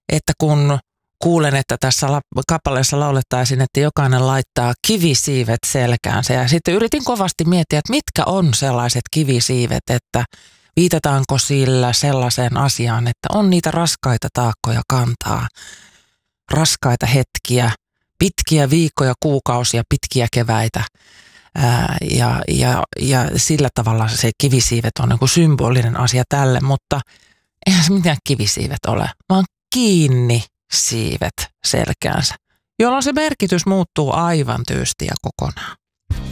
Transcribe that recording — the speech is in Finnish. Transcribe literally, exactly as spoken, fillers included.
että kun kuulen, että tässä kappaleessa laulettaisiin, että jokainen laittaa kivisiivet selkäänsä. Ja sitten yritin kovasti miettiä, että mitkä on sellaiset kivisiivet, että viitataanko sillä sellaiseen asiaan, että on niitä raskaita taakkoja kantaa, raskaita hetkiä, pitkiä viikkoja, kuukausia, pitkiä keväitä. Ää, ja, ja, ja sillä tavalla se kivisiivet on niin kuin symbolinen asia tälle, mutta eihän se mitään kivisiivet ole, vaan kiinni siivet selkäänsä, jolloin se merkitys muuttuu aivan tyystin ja kokonaan.